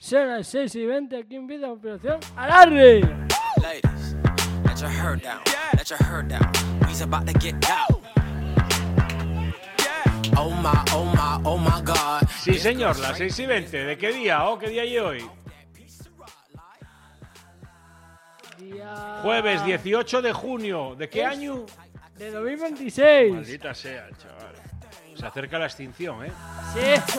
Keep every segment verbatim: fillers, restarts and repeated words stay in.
Son las seis y veinte, aquí empieza Operación Alarre. Ladies, let your hair down, let your hair down. We's about to get down. Oh my, oh my, oh my God. Sí, señor, las seis y veinte. ¿De qué día? ¿Oh, qué día hay hoy? Día... Jueves dieciocho de junio. ¿De qué Es año? De dos mil veintiséis. Maldita sea, chaval. Se acerca la extinción, ¿eh? Sí.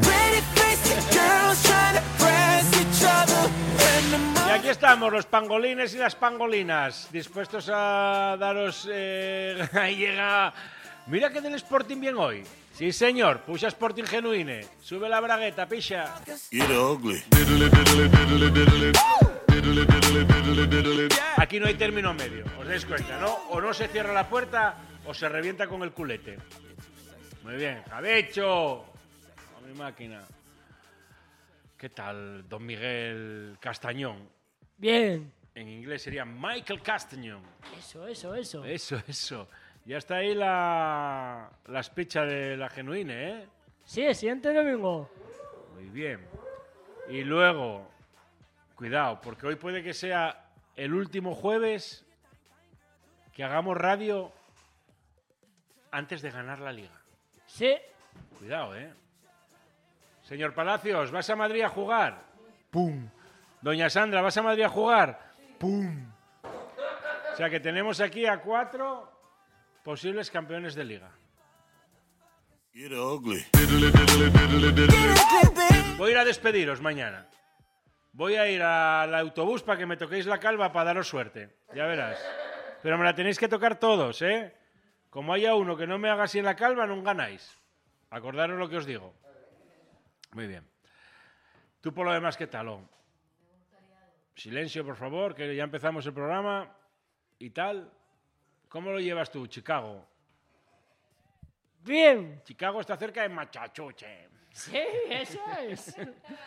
Y aquí estamos, los pangolines y las pangolinas, dispuestos a daros... Eh, ahí llega... Mira que del Sporting bien hoy. Sí, señor. Puxa Sporting genuine. Sube la bragueta, picha. Aquí no hay término medio, os dais cuenta, ¿no? O no se cierra la puerta o se revienta con el culete. Muy bien, Javecho. A mi máquina. ¿Qué tal, don Miguel Castañón? Bien. En inglés sería Michael Castañón. Eso, eso, eso. Eso, eso. Ya está ahí la, la espicha de la genuine, ¿eh? Sí, el siguiente domingo. Muy bien. Y luego, cuidado, porque hoy puede que sea el último jueves que hagamos radio antes de ganar la liga. Sí. Cuidado, ¿eh? Señor Palacios, ¿vas a Madrid a jugar? ¡Pum! Doña Sandra, ¿vas a Madrid a jugar? ¡Pum! O sea que tenemos aquí a cuatro posibles campeones de liga. Voy a ir a despediros mañana. Voy a ir al autobús para que me toquéis la calva para daros suerte. Ya verás. Pero me la tenéis que tocar todos, ¿eh? Como haya uno que no me haga así en la calva, no ganáis. Acordaros lo que os digo. Muy bien. Tú por lo demás, ¿qué tal? Oh? Silencio, por favor, que ya empezamos el programa y tal. ¿Cómo lo llevas tú, Chicago? Bien. Chicago está cerca de Machachuche. Sí, eso es.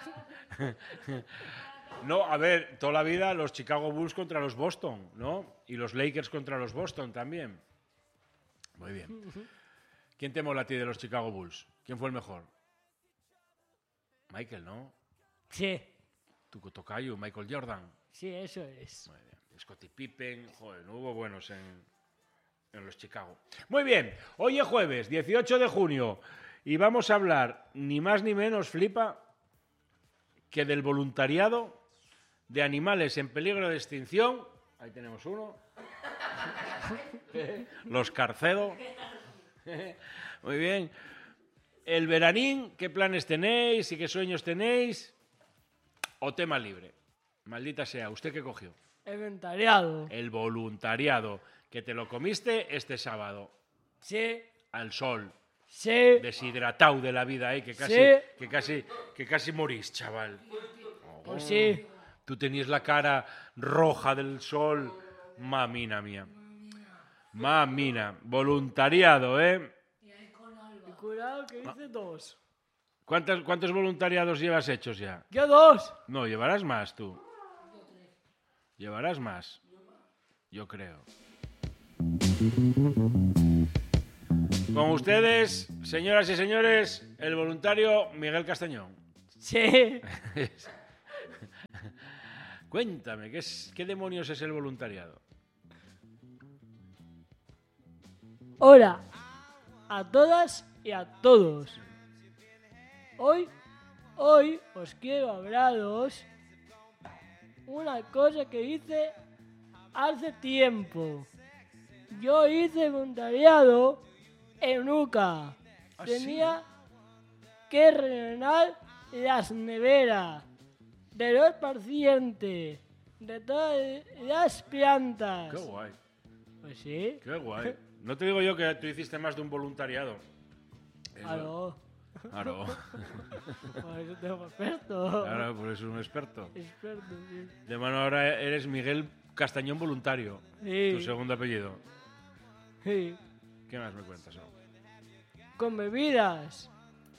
No, a ver, toda la vida los Chicago Bulls contra los Boston, ¿no? Y los Lakers contra los Boston también. Muy bien. ¿Quién te mola a ti de los Chicago Bulls? ¿Quién fue el mejor? Michael, ¿no? Sí. Tu tocayo, Michael Jordan. Sí, eso es. Muy bien. Scottie Pippen, joder, no hubo buenos en, en los Chicago. Muy bien, hoy es jueves, dieciocho de junio, y vamos a hablar, ni más ni menos, flipa, que del voluntariado de animales en peligro de extinción. Ahí tenemos uno. Los Carcedo. Muy bien. El veranín, ¿qué planes tenéis y qué sueños tenéis? O tema libre. Maldita sea, ¿usted qué cogió? El voluntariado. El voluntariado, que te lo comiste este sábado. Sí. Al sol. Sí. Deshidratado de la vida, ¿eh? Que casi, Sí. que casi, que casi morís, chaval. Oh, Pues sí. Tú tenías la cara roja del sol. Mamina mía. Mamina. Voluntariado, ¿eh? Y cuidado que hice dos. ¿Cuántos, ¿Cuántos voluntariados llevas hechos ya? Yo dos. No, llevarás más tú. Llevarás más. Yo creo. Con ustedes, señoras y señores, el voluntario Miguel Castañón. Sí. Cuéntame, ¿qué, es, ¿qué demonios es el voluntariado? Hola a todas y a todos. Hoy, hoy os quiero hablaros una cosa que hice hace tiempo. Yo hice voluntariado en UCA. ¿Ah, Tenía que rellenar las neveras de los pacientes, de todas las plantas. Qué guay, Pues sí. qué guay. No te digo yo que tú hiciste más de un voluntariado. Claro. Claro. Por eso tengo experto. Claro, pues es un experto. Experto, sí. De mano ahora eres Miguel Castañón Voluntario. Sí. Tu segundo apellido. Sí. ¿Qué más me cuentas? Oh? Con bebidas,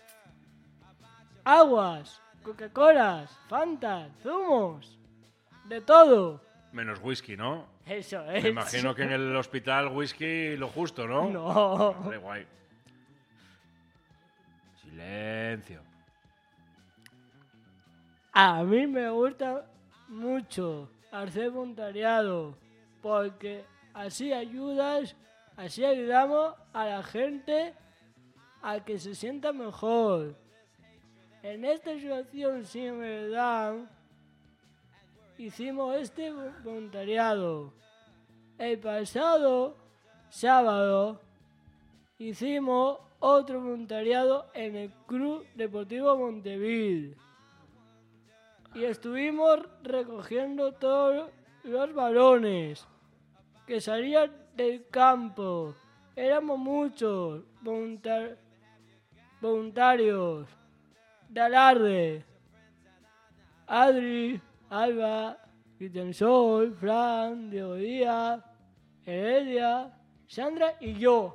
aguas, Coca-Colas, Fantas, zumos, de todo. Menos whisky, ¿no? Eso es. Me imagino que en el hospital whisky lo justo, ¿no? No. Vale, guay. Silencio. A mí me gusta mucho hacer voluntariado, porque así ayudas, así ayudamos a la gente a que se sienta mejor. En esta situación, si en verdad, hicimos este voluntariado. El pasado sábado hicimos otro voluntariado en el Club Deportivo Montevil. Y estuvimos recogiendo todos los balones que salían del campo. Éramos muchos voluntar- voluntarios de alarde. Adri, Alba, Cristian Sol, Fran, Diego Díaz, Heredia, Sandra y yo.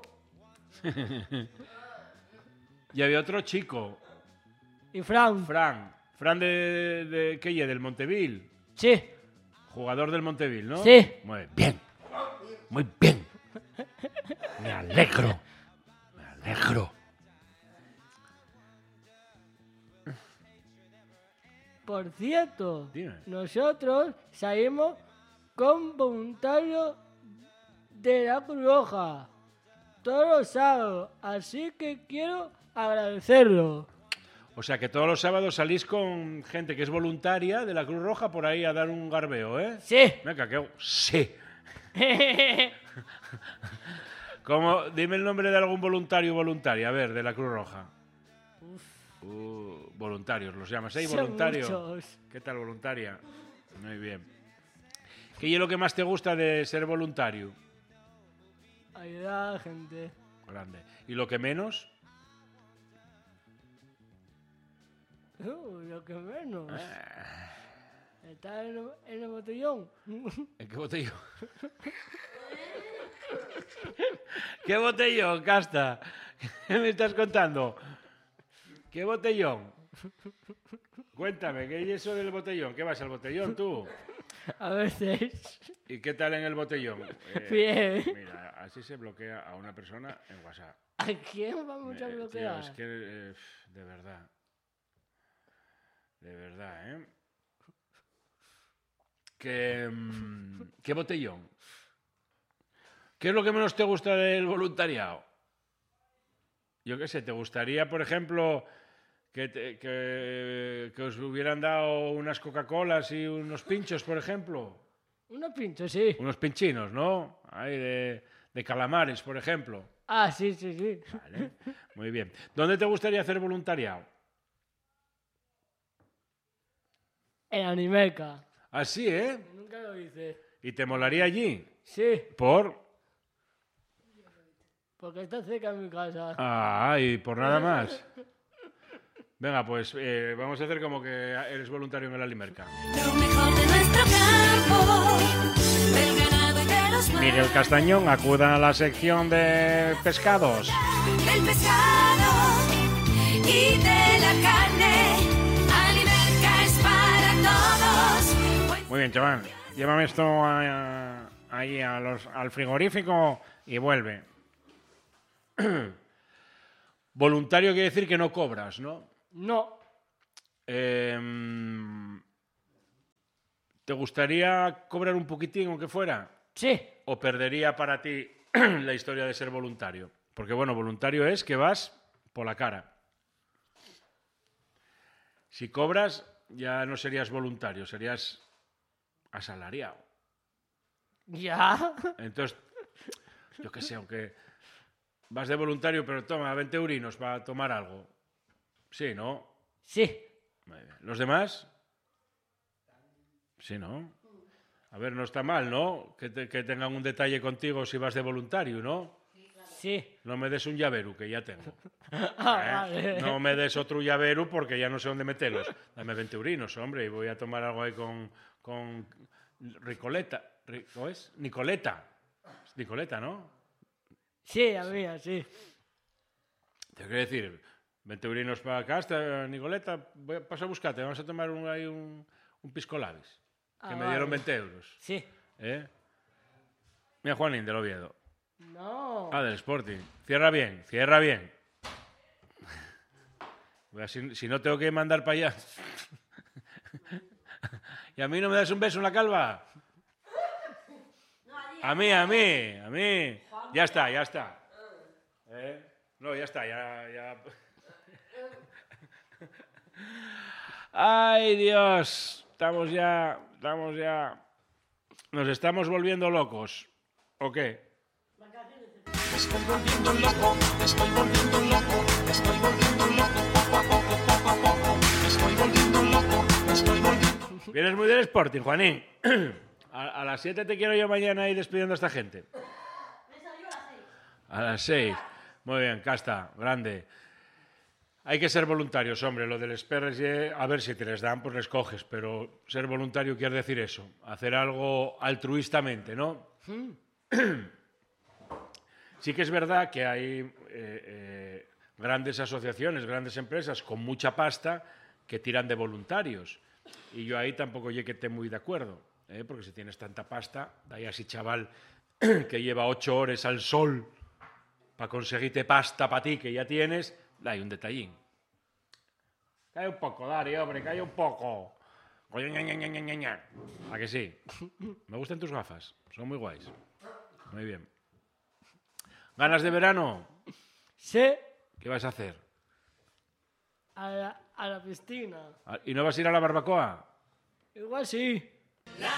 Y había otro chico, Y Fran. Fran. Fran de, de ¿qué ye? Del Montevil. Sí. Jugador del Montevil, ¿no? Sí. Muy bien. Muy bien. Me alegro. Me alegro. Por cierto, Dime. nosotros salimos con voluntarios de la Cruz Roja todos los sábados, así que quiero agradecerlo. O sea que todos los sábados salís con gente que es voluntaria de la Cruz Roja por ahí a dar un garbeo, ¿eh? Sí. Venga, que sí. ¿Cómo? Dime el nombre de algún voluntario o voluntaria, a ver, de la Cruz Roja. Uh, voluntarios, los llamas. ¿Eh? Son Voluntario. muchos. ¿Qué tal, voluntaria? Muy bien. ¿Qué es lo que más te gusta de ser voluntario? Ayudar a la gente. Grande. ¿Y lo que menos? Uh, lo que menos. Ah. Está en el, en el botellón. ¿En qué botellón? ¿Qué botellón, Casta? ¿Qué me estás contando? ¿Qué botellón? Cuéntame, ¿qué es eso del botellón? ¿Qué vas al botellón tú? A veces. ¿Y qué tal en el botellón? Eh, Bien. Mira, así se bloquea a una persona en WhatsApp. ¿A quién vamos a Eh, tío, bloquear? es que, eh, de verdad. De verdad, ¿eh? Que, mm, ¿Qué botellón? ¿Qué es lo que menos te gusta del voluntariado? Yo qué sé, ¿te gustaría, por ejemplo, que, te- que, que os hubieran dado unas Coca-Colas y unos pinchos, por ejemplo? Unos pinchos, sí. Unos pinchinos, ¿no? Ahí de, de calamares, por ejemplo. Ah, sí, sí, sí. Vale, muy bien. ¿Dónde te gustaría hacer voluntariado? En Animeca. Así, ¿eh? Nunca lo hice. ¿Y te molaría allí? Sí, Por... porque está cerca de mi casa. Ah, y por nada más. Venga, pues eh, vamos a hacer como que eres voluntario en el Alimerca. Lo mejor de nuestro campo, del ganado y de los mares, Miguel Castañón, acuda a la sección de pescados. del pescado y de la carne. Alimerca es para todos. Pues Muy bien, chaval. Llévame esto a- a- ahí a los, al frigorífico y vuelve. Voluntario quiere decir que no cobras, ¿no? No, Em, ¿Te gustaría cobrar un poquitín, aunque fuera? sí, ¿O perdería para ti la historia de ser voluntario? Porque, bueno, voluntario es que vas por la cara. Si cobras, ya no serías voluntario, serías asalariado. ya. Entonces, yo qué sé, aunque vas de voluntario, pero toma veinte eurinos para tomar algo. Sí, ¿no? Sí, Muy bien. ¿Los demás? Sí, ¿no? A ver, no está mal, ¿no? Que, te- que tengan un detalle contigo si vas de voluntario, ¿no? sí. No me des un llavero, que ya tengo. Ah, ¿eh? vale. No me des otro llavero porque ya no sé dónde meterlos. Dame veinte eurinos, hombre, y voy a tomar algo ahí con, con Ricoleta. Ri- ¿Cómo es? Nicoleta. Es Nicoleta, ¿no? Sí, la mía, sí. Te quiero decir, veinte eurinos para acá, hasta Nicoleta, voy a, paso a buscarte, vamos a tomar un, ahí un, un pisco labis, que Ah, me dieron vale. veinte euros. Sí. ¿Eh? Mira, Juanín, del Oviedo. No. Ah, del Sporting. Cierra bien, cierra bien. Voy a- Si, si no tengo que mandar para allá. ¿Y a mí no me das un beso en la calva? A mí, a mí, a mí. Ya está, ya está. ¿Eh? No, ya está, ya... ya... Ay, Dios. Estamos ya... Estamos ya... Nos estamos volviendo locos. ¿O qué? Me estoy volviendo loco, me estoy volviendo loco, me estoy volviendo loco, poco a poco, poco a poco, me estoy volviendo loco, me estoy volviendo... Vienes muy del Sporting, Juanín. A, a las siete te quiero yo mañana ir despidiendo a esta gente. A las seis. Muy bien, casta, grande. Hay que ser voluntarios, hombre. Lo del Esperres, a ver si te les dan, pues les coges. Pero ser voluntario quiere decir eso. Hacer algo altruistamente, ¿no? Sí que es verdad que hay eh, eh, grandes asociaciones, grandes empresas con mucha pasta que tiran de voluntarios. Y yo ahí tampoco llegué que esté muy de acuerdo. ¿eh? Porque si tienes tanta pasta, hay así chaval que lleva ocho horas al sol para conseguirte pasta para ti que ya tienes, hay un detallín. Cae un poco, Dari, hombre, cae un poco. ¿A que sí? Me gustan tus gafas, son muy guays. Muy bien. ¿Ganas de verano? Sí, ¿Qué vas a hacer? a la, a la piscina. ¿Y no vas a ir a la barbacoa? Igual sí.